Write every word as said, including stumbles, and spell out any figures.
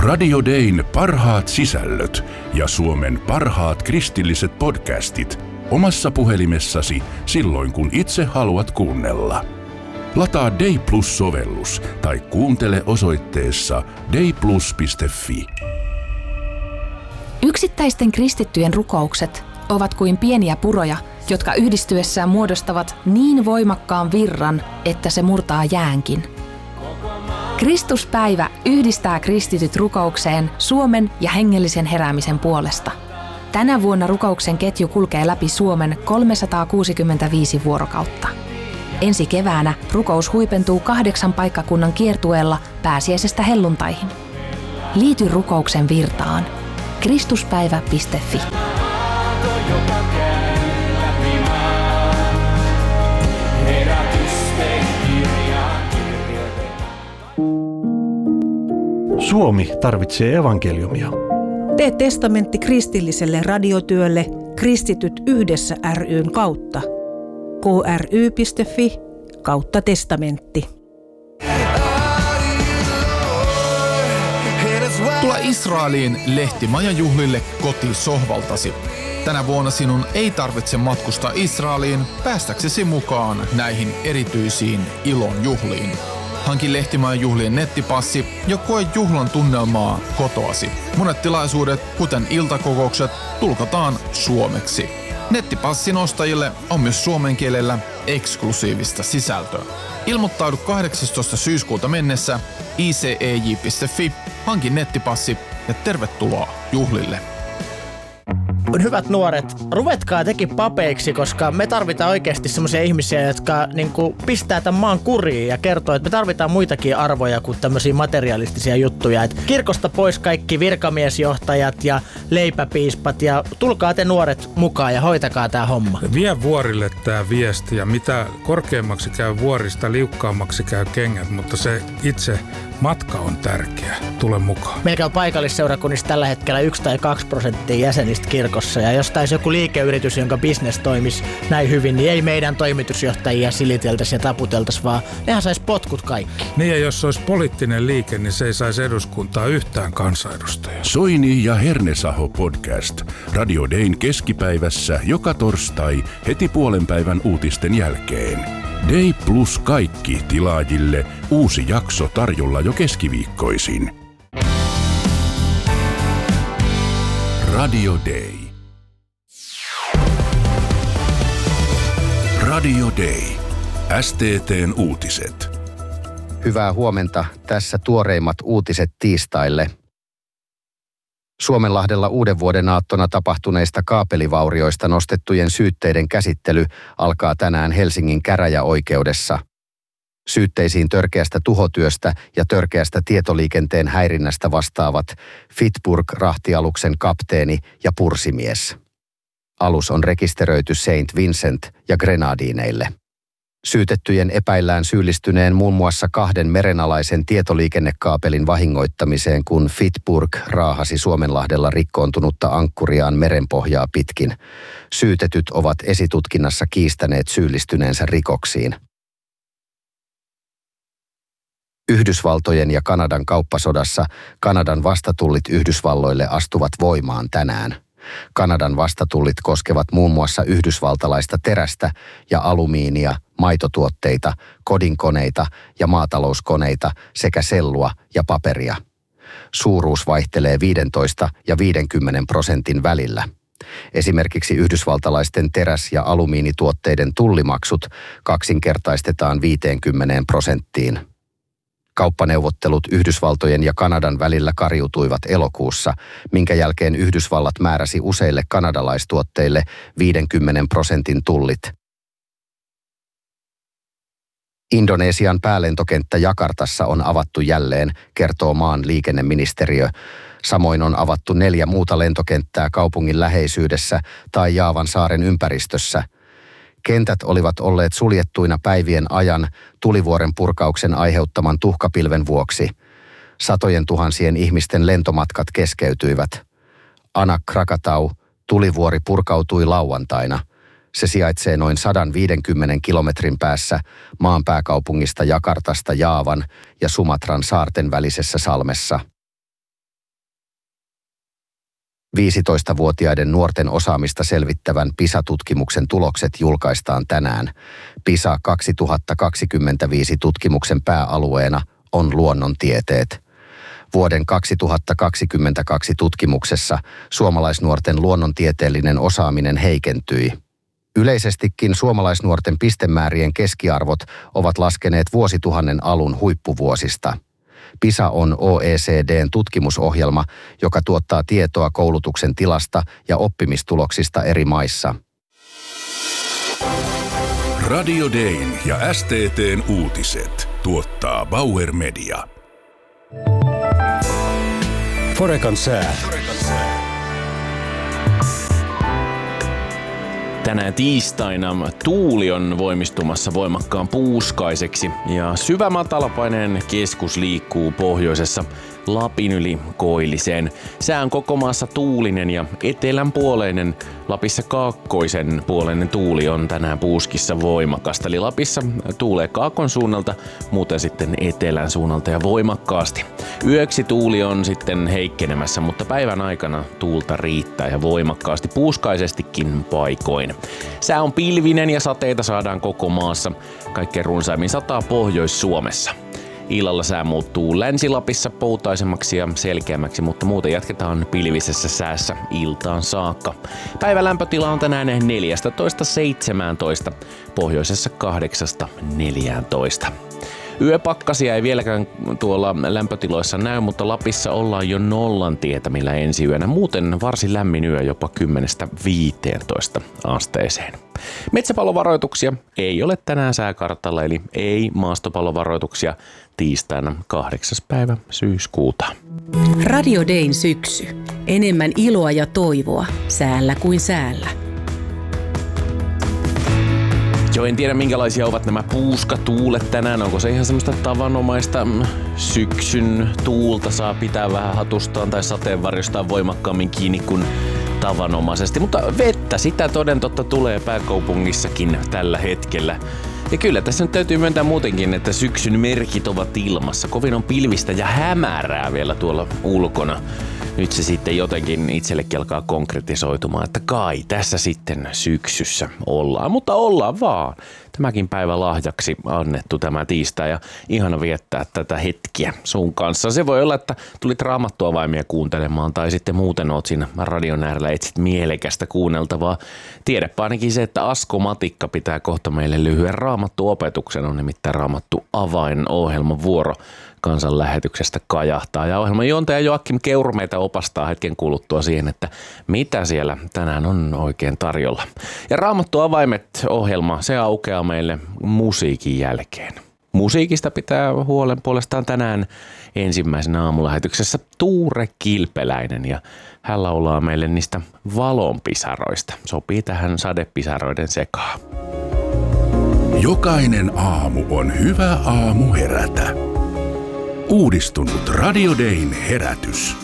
Radio Dayn parhaat sisällöt ja Suomen parhaat kristilliset podcastit omassa puhelimessasi silloin, kun itse haluat kuunnella. Lataa Day Plus-sovellus tai kuuntele osoitteessa dayplus piste fi. Yksittäisten kristittyjen rukoukset ovat kuin pieniä puroja, jotka yhdistyessään muodostavat niin voimakkaan virran, että se murtaa jäänkin. Kristuspäivä yhdistää kristityt rukoukseen Suomen ja hengellisen heräämisen puolesta. Tänä vuonna rukouksen ketju kulkee läpi Suomen kolmesataakuusikymmentäviisi vuorokautta. Ensi keväänä rukous huipentuu kahdeksan paikkakunnan kiertueella pääsiäisestä helluntaihin. Liity rukouksen virtaan. kristuspäivä piste fi. Suomi tarvitsee evankeliumia. Tee testamentti kristilliselle radiotyölle Kristityt yhdessä ry:n kautta. kry piste fi kautta testamentti. Tule Israeliin lehtimajajuhlille kotisohvaltasi. Tänä vuonna sinun ei tarvitse matkustaa Israeliin päästäksesi mukaan näihin erityisiin ilon juhliin. Hanki lehtimajajuhlien nettipassi ja koe juhlan tunnelmaa kotoasi. Monet tilaisuudet, kuten iltakokoukset, tulkataan suomeksi. Nettipassin ostajille on myös suomen kielellä eksklusiivista sisältöä. Ilmoittaudu kahdeksastoista syyskuuta mennessä i c e j piste fi, hanki nettipassi ja tervetuloa juhlille. Hyvät nuoret, ruvetkaa tekin papeiksi, koska me tarvitaan oikeasti semmoisia ihmisiä, jotka niinku pistää tämän maan kuriin ja kertoo, että me tarvitaan muitakin arvoja kuin tämmöisiä materialistisia juttuja. Et kirkosta pois kaikki virkamiesjohtajat ja leipäpiispat ja tulkaa te nuoret mukaan ja hoitakaa tää homma. Vie vuorille tää viesti ja mitä korkeammaksi käy vuorista, liukkaammaksi käy kengät, mutta se itse matka on tärkeä. Tule mukaan. Meillä on paikallisseurakunnissa tällä hetkellä yksi tai kaksi prosenttia jäsenistä kirkossa. Ja jos taisi joku liikeyritys, jonka business toimisi näin hyvin, niin ei meidän toimitusjohtajia siliteltäisi ja taputeltaisi, vaan nehän sais potkut kaikki. Niin ja jos olisi poliittinen liike, niin se ei saisi eduskuntaa yhtään kansanedustajaa. Soini ja Hernesaho podcast. Radio Dayn keskipäivässä joka torstai heti puolen päivän uutisten jälkeen. Day Plus kaikki tilaajille. Uusi jakso tarjolla jo keskiviikkoisin. Radio Day. Radio Day. S T T:n uutiset. Hyvää huomenta. Tässä tuoreimmat uutiset tiistaille. Suomenlahdella uuden vuoden aattona tapahtuneista kaapelivaurioista nostettujen syytteiden käsittely alkaa tänään Helsingin käräjäoikeudessa. Syytteisiin törkeästä tuhotyöstä ja törkeästä tietoliikenteen häirinnästä vastaavat Fitburg-rahtialuksen kapteeni ja pursimies. Alus on rekisteröity Saint Vincent ja Grenadineille. Syytettyjen epäillään syyllistyneen muun muassa kahden merenalaisen tietoliikennekaapelin vahingoittamiseen, kun Fitburg raahasi Suomenlahdella rikkoontunutta ankkuriaan merenpohjaa pitkin. Syytetyt ovat esitutkinnassa kiistäneet syyllistyneensä rikoksiin. Yhdysvaltojen ja Kanadan kauppasodassa Kanadan vastatullit Yhdysvalloille astuvat voimaan tänään. Kanadan vastatullit koskevat muun muassa yhdysvaltalaista terästä ja alumiinia, maitotuotteita, kodinkoneita ja maatalouskoneita sekä sellua ja paperia. Suuruus vaihtelee viisitoista ja viisikymmentä prosentin välillä. Esimerkiksi yhdysvaltalaisten teräs- ja alumiinituotteiden tullimaksut kaksinkertaistetaan viiteenkymmeneen prosenttiin. Kauppaneuvottelut Yhdysvaltojen ja Kanadan välillä kariutuivat elokuussa, minkä jälkeen Yhdysvallat määräsi useille kanadalaistuotteille viidenkymmenen prosentin tullit. Indonesian päälentokenttä Jakartassa on avattu jälleen, kertoo maan liikenneministeriö. Samoin on avattu neljä muuta lentokenttää kaupungin läheisyydessä tai Jaavan saaren ympäristössä. Kentät olivat olleet suljettuina päivien ajan tulivuoren purkauksen aiheuttaman tuhkapilven vuoksi. Satojen tuhansien ihmisten lentomatkat keskeytyivät. Anak Krakatau, tulivuori purkautui lauantaina. Se sijaitsee noin sata viisikymmentä kilometrin päässä maan pääkaupungista Jakartasta Jaavan ja Sumatran saarten välisessä salmessa. viisitoistavuotiaiden nuorten osaamista selvittävän PISA-tutkimuksen tulokset julkaistaan tänään. PISA kaksituhattakaksikymmentäviisi tutkimuksen pääalueena on luonnontieteet. Vuoden kaksituhattakaksikymmentäkaksi tutkimuksessa suomalaisnuorten luonnontieteellinen osaaminen heikentyi. Yleisestikin suomalaisnuorten pistemäärien keskiarvot ovat laskeneet vuosituhannen alun huippuvuosista. PISA on O E C D:n tutkimusohjelma, joka tuottaa tietoa koulutuksen tilasta ja oppimistuloksista eri maissa. Radio Dayn ja S T T:n uutiset tuottaa Bauer Media. Forekan sää. Tänään tiistaina tuuli on voimistumassa voimakkaan puuskaiseksi ja syvä matalapaineen keskus liikkuu pohjoisessa Lapin yli Koilliseen. Sää on koko maassa tuulinen ja etelänpuoleinen. Lapissa kaakkoisen puoleinen tuuli on tänään puuskissa voimakasta. Eli Lapissa tuulee kaakon suunnalta, muuten sitten etelän suunnalta ja voimakkaasti. Yöksi tuuli on sitten heikkenemässä, mutta päivän aikana tuulta riittää ja voimakkaasti puuskaisestikin paikoin. Sää on pilvinen ja sateita saadaan koko maassa. Kaikkein runsaimmin sataa Pohjois-Suomessa. Illalla sää muuttuu Länsi-Lapissa poutaisemmaksi ja selkeämmäksi, mutta muuten jatketaan pilvisessä säässä iltaan saakka. Päivän lämpötila on tänään neljätoista seitsemäntoista, pohjoisessa kahdeksasta neljääntoista. Yöpakkasia ei vieläkään tuolla lämpötiloissa näy, mutta Lapissa ollaan jo nollan tietämillä ensi yönä. Muuten varsin lämmin yö jopa kymmenestä viiteentoista asteeseen. Metsäpalovaroituksia ei ole tänään sääkartalla, eli ei maastopalovaroituksia tiistaina kahdeksas päivä syyskuuta. Radio Dayn syksy. Enemmän iloa ja toivoa säällä kuin säällä. Joo, en tiedä minkälaisia ovat nämä puuskatuulet tänään. Onko se ihan semmoista tavanomaista syksyn tuulta, saa pitää vähän hatustaan tai sateenvarjostaan voimakkaammin kiinni kuin tavanomaisesti. Mutta vettä sitä toden totta tulee pääkaupungissakin tällä hetkellä. Ja kyllä tässä nyt täytyy myöntää muutenkin, että syksyn merkit ovat ilmassa. Kovin on pilvistä ja hämärää vielä tuolla ulkona. Nyt se sitten jotenkin itsellekin alkaa konkretisoitumaan, että kai tässä sitten syksyssä ollaan. Mutta ollaan vaan. Tämäkin päivä lahjaksi annettu tämä tiistai ja ihana viettää tätä hetkiä sun kanssa. Se voi olla, että tulit Raamattuavaimia kuuntelemaan tai sitten muuten oot siinä radion äärellä etsit mielekästä kuunneltavaa. Tiedäpä ainakin se, että Asko Matikka pitää kohta meille lyhyen Raamattuopetuksen, on nimittäin Raamattu avainohjelman vuoro. Kansanlähetyksestä kajahtaa ja ohjelman juontaja Joakim Keuru meitä opastaa hetken kuluttua siihen, että mitä siellä tänään on oikein tarjolla. Ja Raamattu avaimet -ohjelma, se aukeaa meille musiikin jälkeen. Musiikista pitää huolen puolestaan tänään ensimmäisenä aamulähetyksessä Tuure Kilpeläinen ja hän laulaa meille niistä valonpisaroista. Sopii tähän sadepisaroiden sekaan. Jokainen aamu on hyvä aamu herätä. Uudistunut Radio Dayn herätys.